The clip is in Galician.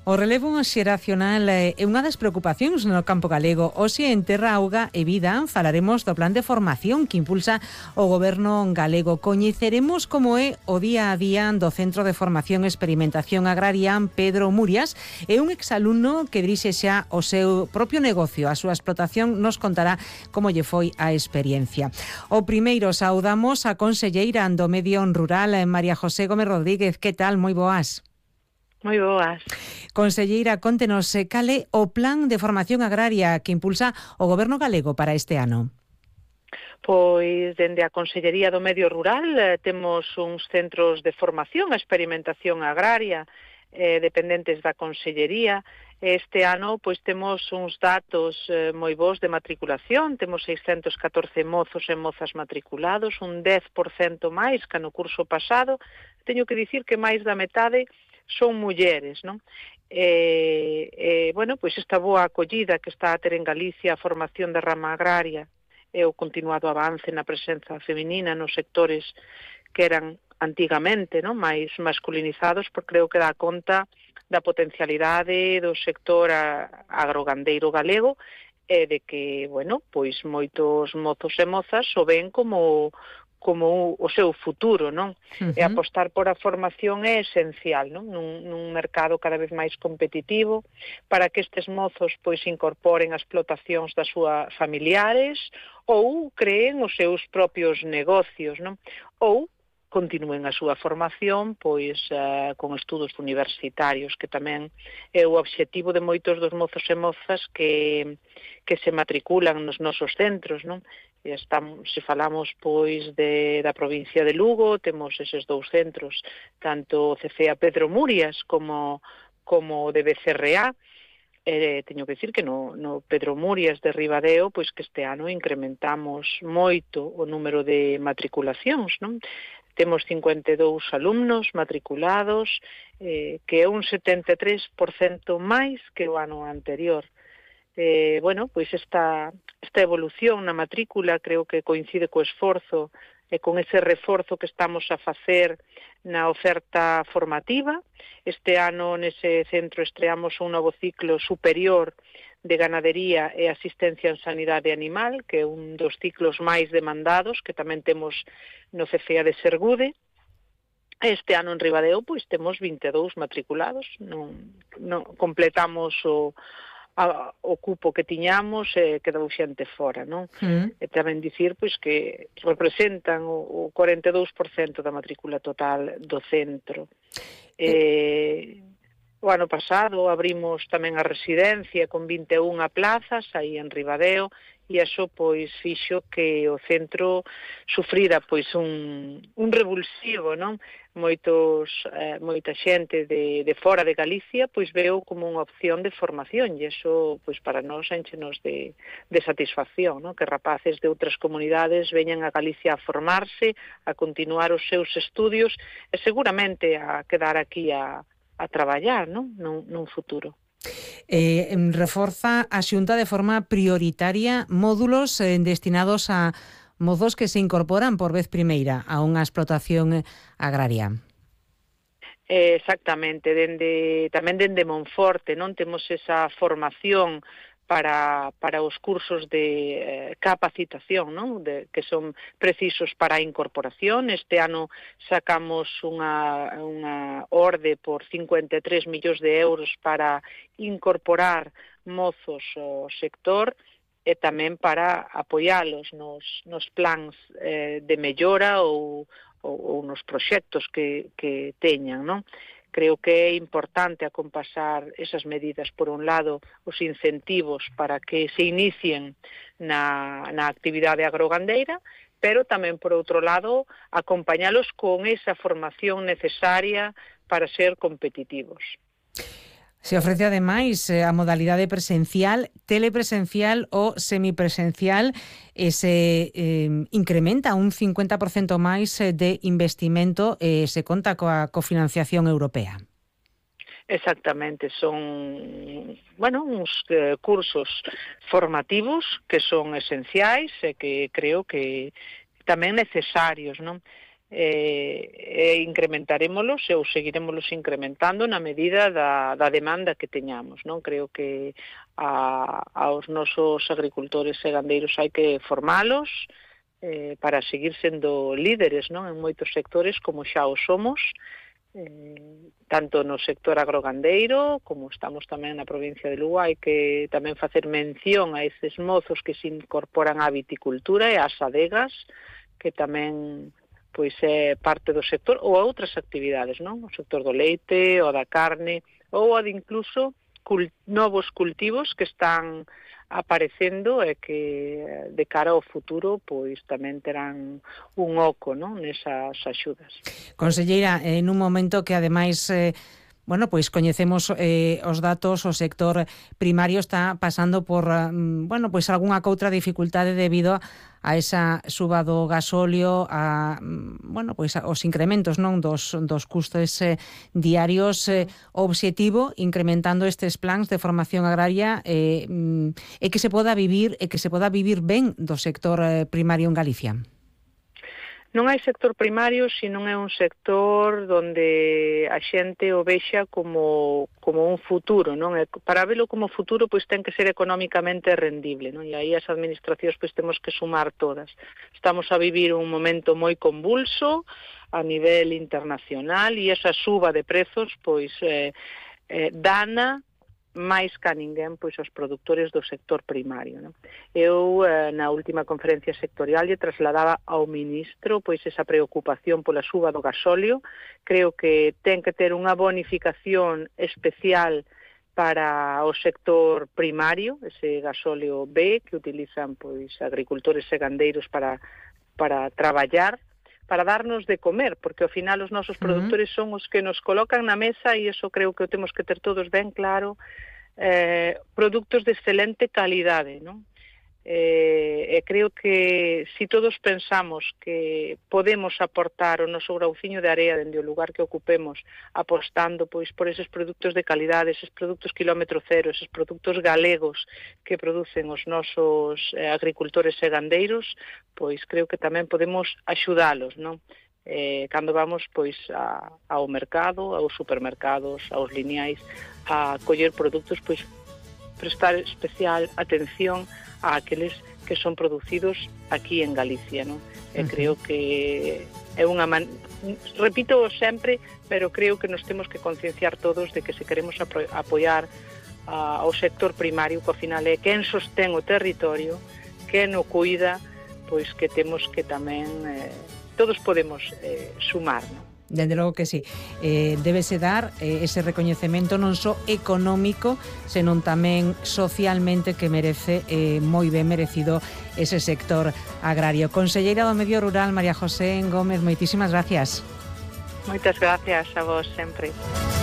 O relevo xeracional é unha das preocupacións no campo galego. Hoxe en Terra, Auga e Vida falaremos do plan de formación que impulsa o goberno galego. Coñeceremos como é o día a día do Centro de Formación e Experimentación Agraria Pedro Murias, e un exalumno que dirixe xa o seu propio negocio. A súa explotación nos contará como lle foi a experiencia. O primeiro saudamos a conselleira do Medio Rural, María José Gómez Rodríguez. Que tal? Moi boas. Moi boas. Conselleira, contenos cal é o plan de formación agraria que impulsa o goberno galego para este ano. Pois, dende a Consellería do Medio Rural temos uns centros de formación e experimentación agraria dependentes da Consellería. Este ano, pois, temos uns datos moi bons de matriculación. Temos 614 mozos e mozas matriculados, un 10% máis que no curso pasado. Teño que dicir que máis da metade son mulleres, non? Bueno, pois esta boa acollida que está a ter en Galicia a formación da rama agraria e o continuado avance na presenza feminina nos sectores que eran antigamente, non, máis masculinizados, porque creo que dá conta da potencialidade do sector agrogandeiro galego e de que, bueno, pois moitos mozos e mozas o ven como o seu futuro, non? E apostar por a formación é esencial, non? Nun mercado cada vez máis competitivo, para que estes mozos pois incorporen as explotacións das súas familiares ou creen os seus propios negocios, non? Ou continúen a súa formación pois con estudos universitarios, que tamén é o obxectivo de moitos dos mozos e mozas que se matriculan nos nosos centros, non? Se falamos pois da provincia de Lugo, temos eses dous centros, tanto o CCEA Pedro Murias como o de BCRA. Teño que dicir que no Pedro Murias de Ribadeo, pois que este ano incrementamos moito o número de matriculacións, non? Temos 52 alumnos matriculados, que é un 73% máis que o ano anterior. Bueno, pois esta evolución na matrícula creo que coincide co esforzo e con ese reforzo que estamos a facer na oferta formativa. Este ano nese centro estreamos un novo ciclo superior de ganadería e asistencia en sanidade animal, que é un dos ciclos máis demandados, que tamén temos no CCEA de Sergude. Este ano en Ribadeo pois temos 22 matriculados, non completamos o cupo que tiñamos e quedou xente fora, non? E tamén dicir pois que representan o 42% da matrícula total do centro. O ano pasado abrimos tamén a residencia con 21 plazas aí en Ribadeo, e iso pois fixo que o centro sufrira pois un revulsivo, non? Moita xente de fora de Galicia pois veo como unha opción de formación, e iso pois para nós enchenos de satisfacción, non? Que rapaces de outras comunidades veñan a Galicia a formarse, a continuar os seus estudios e seguramente a quedar aquí a traballar, non? Nun futuro. Reforza a Xunta de forma prioritaria módulos destinados a mozos que se incorporan por vez primeira a unha explotación agraria. Exactamente, tamén dende Monforte, non temos esa formación para os cursos de capacitación, non? Que son precisos para a incorporación. Este ano sacamos unha orde por 53 millóns de euros para incorporar mozos ao sector e tamén para apoialos nos plans de mellora ou nos proxectos que teñan, non? Creo que é importante acompasar esas medidas, por un lado, os incentivos para que se inicien na actividade agrogandeira, pero tamén, por outro lado, acompañalos con esa formación necesaria para ser competitivos. Se ofrece ademais a modalidade presencial, telepresencial ou semipresencial, e se incrementa un 50% máis de investimento e se conta coa cofinanciación europea. Exactamente, son uns cursos formativos que son esenciais e que creo que tamén necesarios, non? incrementarémolos ou seguiremoslos incrementando na medida da demanda que teñamos, non? Creo que aos nosos agricultores e gandeiros hai que formalos para seguir sendo líderes, non? En moitos sectores como xa o somos, tanto no sector agrogandeiro como estamos tamén na provincia de Lugo. Hai que tamén facer mención a estes mozos que se incorporan á viticultura e ás adegas, que tamén pois é parte do sector, ou a outras actividades, non? O sector do leite, ou da carne, ou a de incluso novos cultivos que están aparecendo e que de cara ao futuro pois tamén terán un oco, non, nesas axudas. Conselleira, en un momento que ademais pois coñecemos os datos, o sector primario está pasando por, pois algunha coutra dificultade debido a esa suba do gasóleo, pois os incrementos, non, dos custos diarios. O obxectivo, incrementando estes plans de formación agraria, é que se poda vivir ben do sector primario en Galicia. Non hai sector primario se non é un sector onde a xente o vexa como un futuro, non? E para velo como futuro, pois ten que ser económicamente rendible, non? E aí as administracións pois temos que sumar todas. Estamos a vivir un momento moi convulso a nivel internacional e esa suba de prezos pois dana máis ca ninguén pois aos produtores do sector primario, non? Eu na última conferencia sectorial lle trasladaba ao ministro pois esa preocupación pola suba do gasóleo. Creo que ten que ter unha bonificación especial para o sector primario, ese gasóleo B que utilizan pois agricultores e gandeiros para traballar, para darnos de comer, porque ao final os nosos produtores son os que nos colocan na mesa, e iso creo que o temos que ter todos ben claro, productos de excelente calidade, non? E creo que se todos pensamos que podemos aportar o noso grauciño de area dende o lugar que ocupemos, apostando pois por eses produtos de calidade, eses produtos kilómetro cero, eses produtos galegos que producen os nosos agricultores e gandeiros, pois creo que tamén podemos axudalos, non? Cando vamos pois ao mercado, aos supermercados, aos lineais, a coller produtos, pois prestar especial atención a aqueles que son producidos aquí en Galicia, non? E creo que é repito sempre, pero creo que nos temos que concienciar todos de que se queremos apoiar ao sector primario, que ao final é quen sostén o territorio, quen o cuida, pois que temos que tamén todos podemos sumar, non? Dende logo que sí. Débese dar ese recoñecemento non só económico, senón tamén socialmente, que merece moi ben merecido ese sector agrario. Conselleira do Medio Rural, María José Gómez, moitísimas gracias. Moitas gracias a vos sempre.